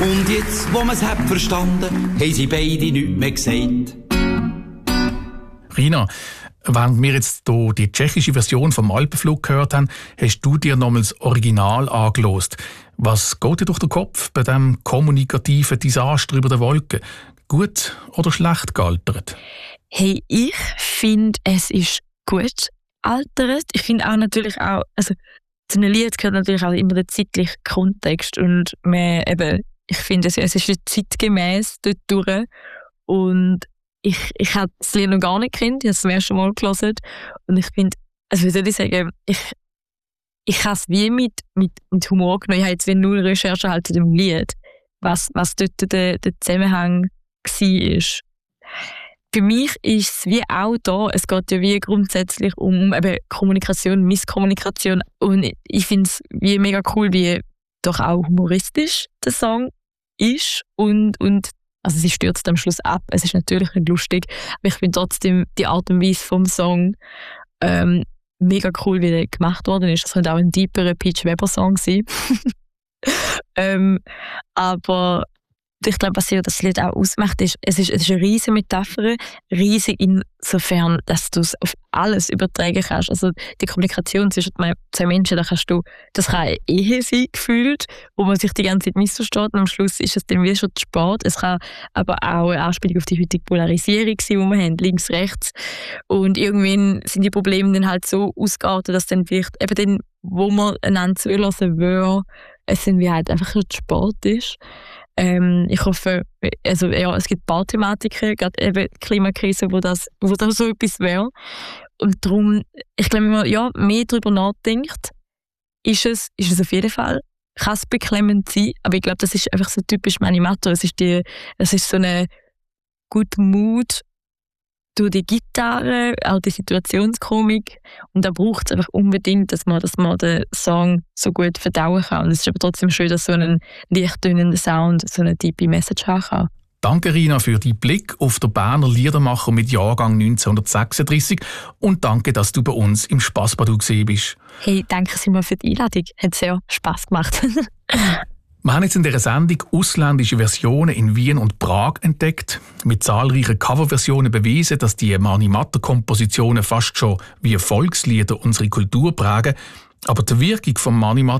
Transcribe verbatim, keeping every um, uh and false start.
Und jetzt, wo man's hat verstanden, haben sie beide nichts mehr gesagt. Rina, während wir jetzt hier die tschechische Version vom Alpenflug gehört haben, hast du dir nochmals das Original angelost. Was geht dir durch den Kopf bei diesem kommunikativen Desaster über den Wolken? Gut oder schlecht gealtert? Hey, ich finde, es ist gut altert. Ich finde auch natürlich auch, also zu einem Lied gehört natürlich auch immer der zeitliche Kontext und man, eben, ich finde, es, es ist zeitgemäß dort durch und ich, ich habe das Lied noch gar nicht gekannt, ich habe es zum ersten Mal gelesen und ich finde, also wie soll ich sagen, ich, ich habe es wie mit, mit, mit Humor genommen, ich habe jetzt wie null Recherche halt zu dem Lied, was, was dort der, der Zusammenhang war. Für mich ist es wie auch da, es geht ja wie grundsätzlich um eben Kommunikation, Misskommunikation und ich finde es wie mega cool, wie doch auch humoristisch der Song ist und, und also sie stürzt am Schluss ab, es ist natürlich nicht lustig, aber ich finde trotzdem die Art und Weise vom Song ähm, mega cool, wie der gemacht worden ist. Das könnte auch ein deeperer Peach Weber Song sein. ähm, aber ich glaube, was das Lied auch ausmacht, ist, es ist, es ist eine riesige Metapher, riesig insofern, dass du es auf alles übertragen kannst. Also die Kommunikation zwischen zwei Menschen, da kannst du, das kann eine Ehe sein, gefühlt, wo man sich die ganze Zeit missversteht und am Schluss ist es dann wieder schon zu spät. Es kann aber auch eine Anspielung auf die heutige Polarisierung sein, die wir haben, links, rechts. Und irgendwann sind die Probleme dann halt so ausgeartet, dass dann vielleicht eben dann, wo man einander zulassen will, es dann wie halt einfach schon zu spät ist. Ähm, ich hoffe, also ja, es gibt ein paar Thematiken, gerade eben Klimakrise, wo das, wo das so etwas wäre. Und darum, ich glaube, wenn man ja, mehr darüber nachdenkt, ist es, ist es auf jeden Fall, kann es beklemmend sein, aber ich glaube, das ist einfach so typisch Manimato. Es ist, die, es ist so eine gute Mut durch die Gitarre, auch die Situationskomik. Und da braucht es einfach unbedingt, dass man, dass man den Song so gut verdauen kann. Und es ist aber trotzdem schön, dass so ein lichttönender Sound so eine tiefe Message haben kann. Danke, Rina, für deinen Blick auf den Berner Liedermacher mit Jahrgang neunzehnhundertsechsunddreißig und danke, dass du bei uns im Spassbadu gewesen bist. Hey, danke Simon für die Einladung. Hat sehr Spass gemacht. Wir haben jetzt in dieser Sendung ausländische Versionen in Wien und Prag entdeckt, mit zahlreichen Coverversionen bewiesen, dass die Mani-Matter-Kompositionen fast schon wie Volkslieder unsere Kultur prägen. Aber die Wirkung von Mani-Matter